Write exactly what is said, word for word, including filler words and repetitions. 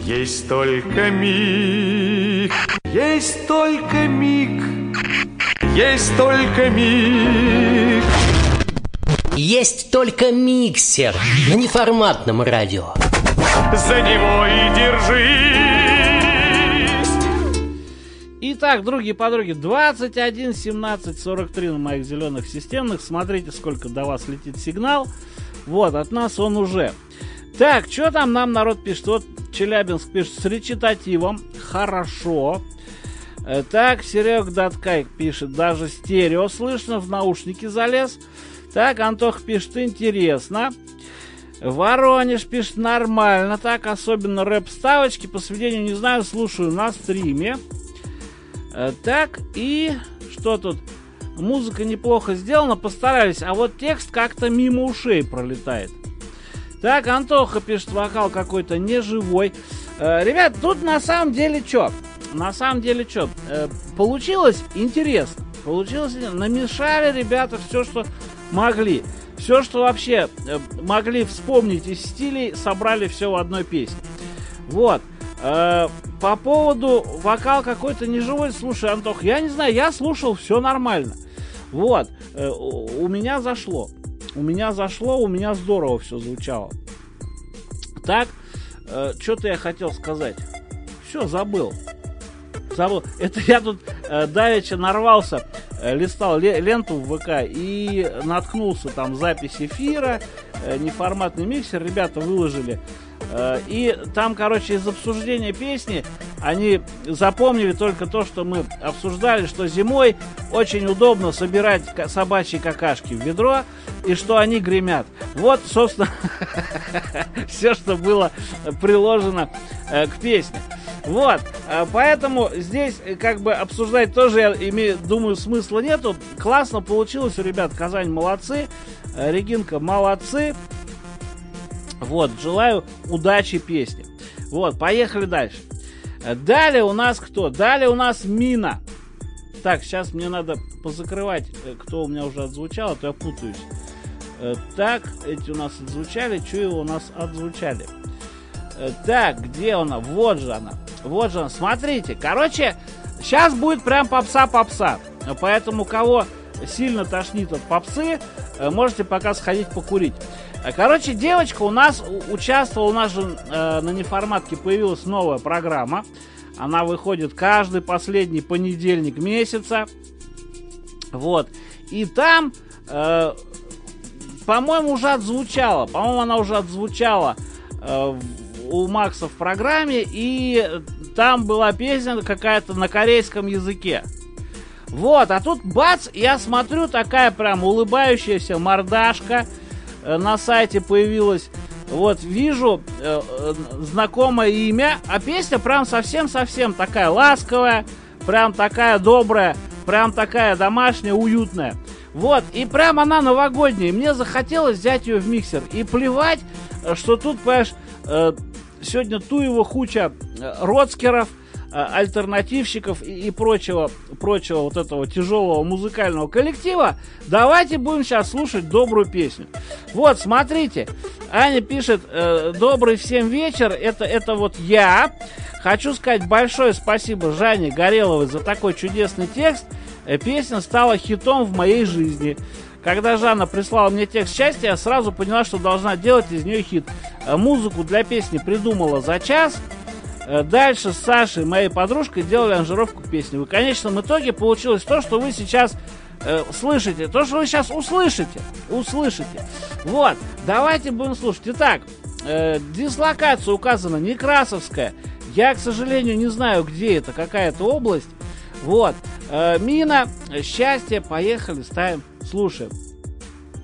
Есть только миг, есть только миг, есть только миг. Есть только миксер на неформатном радио. За него и держись. Итак, другие подруги, двадцать один семнадцать сорок три на моих зеленых системных. Смотрите, сколько до вас летит сигнал. Вот, от нас он уже. Так, что там нам народ пишет? Вот Челябинск пишет с речитативом. Хорошо. Так, Серег Даткай пишет, даже стерео слышно, в наушники залез. Так, Антох пишет, интересно. Воронеж пишет, нормально. Так, особенно рэп-ставочки. По сведению не знаю, слушаю на стриме. Так, и что тут? Музыка неплохо сделана, постарались. А вот текст как-то мимо ушей пролетает. Так, Антоха пишет, вокал какой-то неживой. Э, ребят, тут на самом деле что? На самом деле что? Э, получилось интересно. Получилось интересно. Намешали ребята все, что могли. Все, что вообще э, могли вспомнить из стилей, собрали все в одной песне. Вот. Э, по поводу вокал какой-то неживой. Слушай, Антох, я не знаю, я слушал, все нормально. Вот. Э, у меня зашло. У меня зашло, у меня здорово все звучало. Так, э, что-то я хотел сказать. Все, забыл. Забыл. Это я тут э, давеча нарвался, э, листал ле- ленту в ВК и наткнулся там запись эфира, э, неформатный миксер, ребята выложили. Э, и там, короче, из обсуждения песни они запомнили только то, что мы обсуждали, что зимой очень удобно собирать собачьи какашки в ведро, и что они гремят. Вот, собственно, все, что было приложено к песне. Вот, поэтому здесь как бы обсуждать тоже, я имею, думаю, смысла нету. Классно получилось у ребят, Казань молодцы, Регинка молодцы. Вот, желаю удачи песне. Вот, поехали дальше. Далее у нас кто? Далее у нас Мина. Так, сейчас мне надо позакрывать, кто у меня уже отзвучал, а то я путаюсь. Так, эти у нас отзвучали, что у нас отзвучали. Так, где она? Вот же она. Вот же она. Смотрите, короче, сейчас будет прям попса-попса. Поэтому, кого сильно тошнит от попсы, можете пока сходить покурить. Короче, девочка у нас участвовала, у нас же э, на неформатке появилась новая программа. Она выходит каждый последний понедельник месяца. Вот. И там, э, по-моему, уже отзвучала. По-моему, она уже отзвучала э, у Макса в программе. И там была песня какая-то на корейском языке. Вот, а тут бац, я смотрю, такая прям улыбающаяся мордашка на сайте появилась. Вот, вижу э, э, знакомое имя, а песня прям совсем-совсем такая ласковая, прям такая добрая, прям такая домашняя, уютная. Вот, и прям она новогодняя. Мне захотелось взять ее в миксер. И плевать, что тут, понимаешь, э, сегодня туева хуча роцкеров, альтернативщиков и, и прочего, прочего вот этого тяжелого музыкального коллектива. Давайте будем сейчас слушать добрую песню. Вот, смотрите, Аня пишет, э, добрый всем вечер, это, это вот я. Хочу сказать большое спасибо Жанне Гореловой за такой чудесный текст. Э, песня стала хитом в моей жизни. Когда Жанна прислала мне текст счастья, я сразу поняла, что должна делать из нее хит. Э, музыку для песни придумала за час. Дальше с Сашей, моей подружкой, делали аранжировку песни. В конечном итоге получилось то, что вы сейчас э, слышите. То, что вы сейчас услышите. Услышите. Вот. Давайте будем слушать. Итак, э, дислокация указана Некрасовская. Я, к сожалению, не знаю, где это. Какая-то область. Вот. Э, Мина, счастье. Поехали, ставим, слушаем.